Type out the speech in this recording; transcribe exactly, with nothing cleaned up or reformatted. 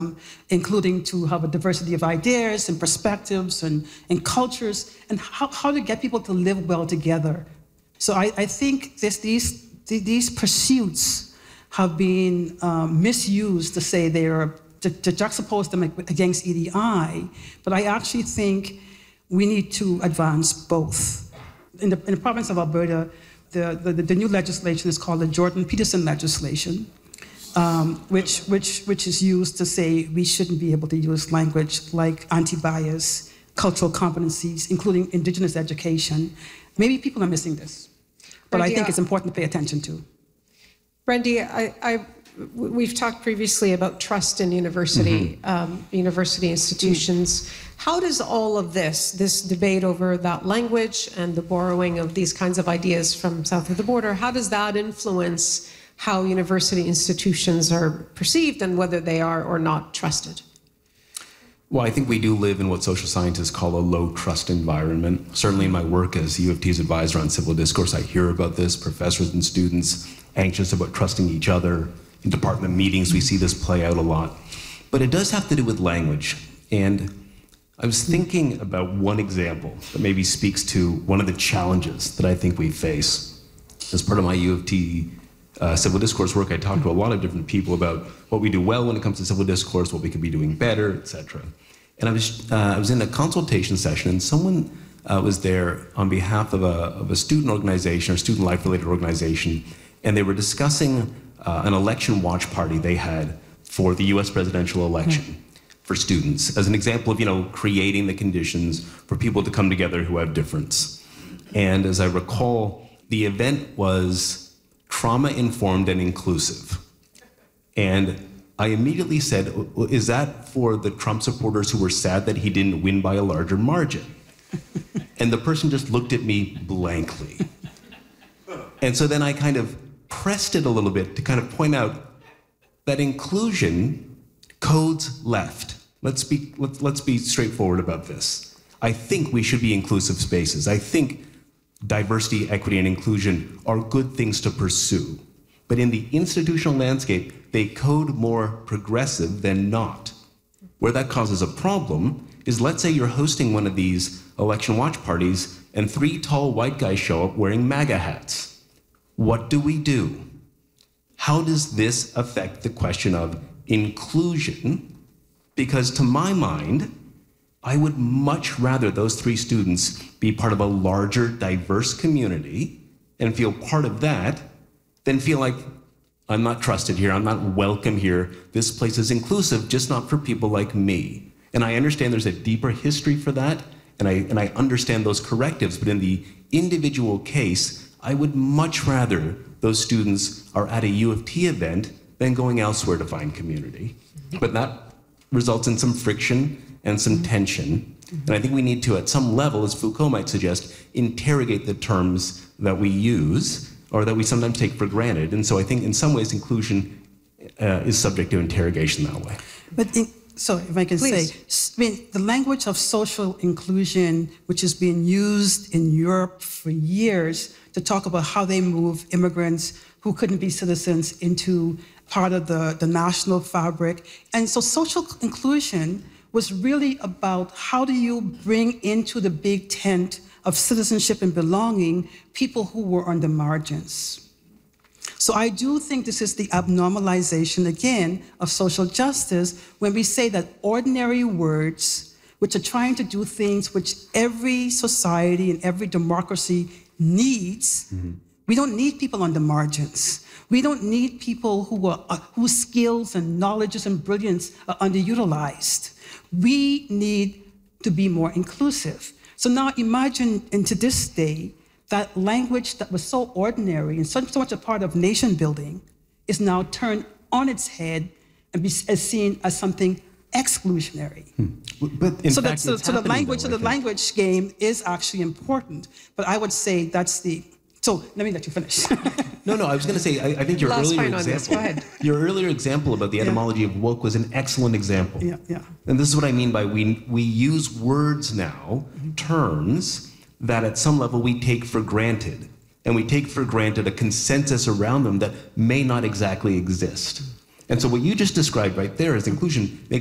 including to have a diversity of ideas and perspectives and, and cultures, and how, how to get people to live well together. So I, I think this, these, these pursuits have been um, misused to say they are, to, to juxtapose them against E D I, but I actually think we need to advance both. In the, in the province of Alberta, the, the, the new legislation is called the Jordan-Peterson legislation, um, which, which, which is used to say we shouldn't be able to use language like anti-bias, cultural competencies, including Indigenous education. Maybe people are missing this, but Brendy, I think it's important to pay attention to. Brendy, I, I, we've talked previously about trust in university, mm-hmm. um, university institutions. Mm-hmm. How does all of this, this debate over that language and the borrowing of these kinds of ideas from south of the border, how does that influence how university institutions are perceived and whether they are or not trusted? Well, I think we do live in what social scientists call a low trust environment. Certainly in my work as U of T's advisor on civil discourse, I hear about this, professors and students anxious about trusting each other. In department meetings, we see this play out a lot. But it does have to do with language. And I was thinking about one example that maybe speaks to one of the challenges that I think we face. As part of my U of T uh, civil discourse work, I talked to a lot of different people about what we do well when it comes to civil discourse, what we could be doing better, et cetera. And I was, uh, I was in a consultation session, and someone uh, was there on behalf of a, of a student organization or student life-related organization, and they were discussing uh, an election watch party they had for the U S presidential election. Mm-hmm. For students, as an example of, you know, creating the conditions for people to come together who have difference. And as I recall, the event was trauma-informed and inclusive. And I immediately said, is that for the Trump supporters who were sad that he didn't win by a larger margin? And the person just looked at me blankly. And so then I kind of pressed it a little bit to kind of point out that inclusion codes left. Let's be, let's, let's be straightforward about this. I think we should be inclusive spaces. I think diversity, equity, and inclusion are good things to pursue. But in the institutional landscape, they code more progressive than not. Where that causes a problem is, let's say you're hosting one of these election watch parties and three tall white guys show up wearing MAGA hats. What do we do? How does this affect the question of inclusion? Because to my mind, I would much rather those three students be part of a larger, diverse community and feel part of that than feel like I'm not trusted here, I'm not welcome here, this place is inclusive, just not for people like me. And I understand there's a deeper history for that, and I, and I understand those correctives, but in the individual case, I would much rather those students are at a U of T event than going elsewhere to find community. But that results in some friction and some tension. And I think we need to, at some level, as Foucault might suggest, interrogate the terms that we use or that we sometimes take for granted. And so I think in some ways inclusion uh, is subject to interrogation that way. But in, so if I can Please. say, I mean, the language of social inclusion, which has been used in Europe for years to talk about how they move immigrants who couldn't be citizens into part of the, the national fabric. And so social inclusion was really about how do you bring into the big tent of citizenship and belonging people who were on the margins. So I do think this is the abnormalization, again, of social justice when we say that ordinary words, which are trying to do things which every society and every democracy needs, mm-hmm. we don't need people on the margins. We don't need people who are, uh, whose skills and knowledges and brilliance are underutilized. We need to be more inclusive. So now imagine into this day, that language that was so ordinary and so, so much a part of nation building is now turned on its head and be as seen as something exclusionary. Hmm. But in so, fact, that, so, so the language, though, so the language game is actually important. But I would say that's the. So let me let you finish. no, no, I was going to say, I, I think your Last earlier example, Go ahead. your earlier example about the etymology yeah. of woke was an excellent example. Yeah, yeah. And this is what I mean by we we use words now, mm-hmm. terms that at some level we take for granted, and we take for granted a consensus around them that may not exactly exist. And so what you just described right there as inclusion makes